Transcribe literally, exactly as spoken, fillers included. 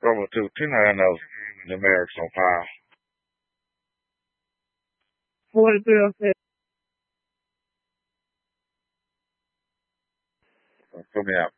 over to ten those numerics on file. forty-three oh seven. Put me out.